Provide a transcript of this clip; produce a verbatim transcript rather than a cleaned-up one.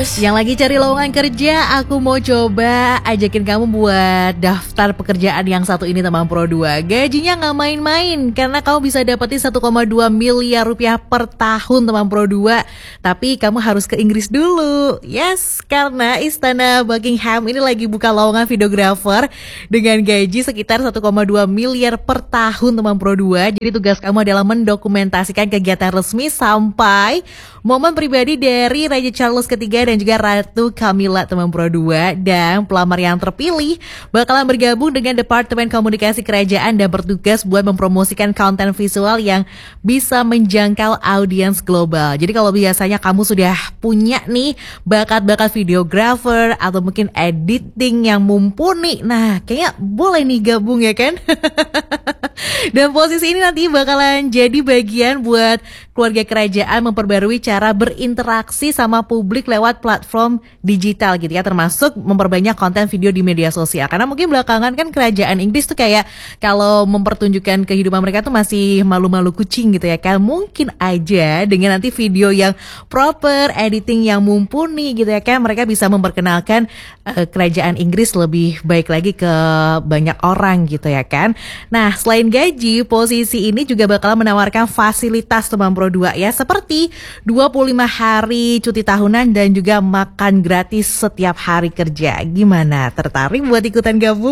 Yang lagi cari lowongan kerja, aku mau coba ajakin kamu buat daftar pekerjaan yang satu ini teman Pro dua. Gajinya gak main-main karena kamu bisa dapetin satu koma dua miliar rupiah per tahun teman Pro dua. Tapi kamu harus ke Inggris dulu. Yes, karena Istana Buckingham ini lagi buka lowongan videographer dengan gaji sekitar satu koma dua miliar per tahun teman Pro dua. Jadi tugas kamu adalah mendokumentasikan kegiatan resmi sampai momen pribadi dari Raja Charles ketiga dan juga Ratu Camilla teman Pro dua. Dan pelamar yang terpilih bakalan bergabung dengan Departemen Komunikasi Kerajaan dan bertugas buat mempromosikan konten visual yang bisa menjangkau audiens global. Jadi kalau biasanya kamu sudah punya nih bakat-bakat videographer atau mungkin editing yang mumpuni, nah kayaknya boleh nih gabung ya kan? Dan posisi ini nanti bakalan jadi bagian buat keluarga kerajaan memperbarui cara berinteraksi sama publik lewat platform digital gitu ya, termasuk memperbanyak konten video di media sosial. Karena mungkin belakangan kan kerajaan Inggris tuh kayak kalau mempertunjukkan kehidupan mereka tuh masih malu-malu kucing gitu ya kan. Mungkin aja dengan nanti video yang proper, editing yang mumpuni gitu ya kan, mereka bisa memperkenalkan uh, kerajaan Inggris lebih baik lagi ke banyak orang gitu ya kan. Nah, selain gaji, posisi ini juga bakal menawarkan fasilitas teman Pro dua ya, seperti dua puluh lima hari cuti tahunan dan juga makan gratis setiap hari kerja. Gimana? Tertarik buat ikutan gabung?